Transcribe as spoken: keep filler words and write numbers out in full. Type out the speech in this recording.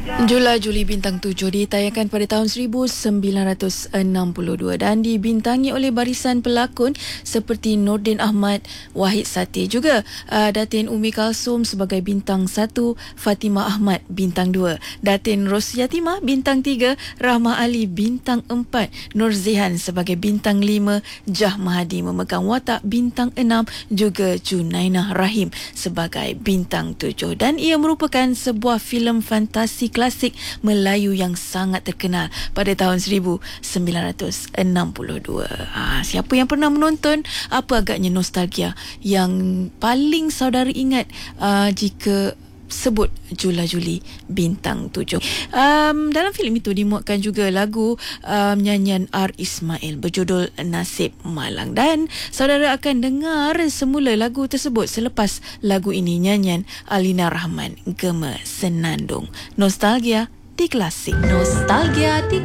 Jula Juli Bintang tujuh ditayangkan pada tahun seribu sembilan ratus enam puluh dua dan dibintangi oleh barisan pelakon seperti Nordin Ahmad, Wahid Satty, juga uh, Datin Umi Kalsum sebagai bintang satu, Fatimah Ahmad bintang dua, Datin Rosyatimah bintang tiga, Rahmah Ali bintang empat, Nur Zihan sebagai bintang lima, Jah Mahadi memegang watak bintang enam, juga Junainah Rahim sebagai bintang tujuh. Dan ia merupakan sebuah filem fantasi klasik Melayu yang sangat terkenal pada tahun seribu sembilan ratus enam puluh dua. Ha, siapa yang pernah menonton? Apa agaknya nostalgia yang paling saudara ingat uh, jika sebut Jula Juli Bintang tujuh? Um, dalam filem itu dimuatkan juga lagu um, nyanyian R. Ismail berjudul Nasib Malang, dan saudara akan dengar semula lagu tersebut selepas lagu ini nyanyian Alina Rahman, Gema Senandung. Nostalgia di Klasik. Nostalgia di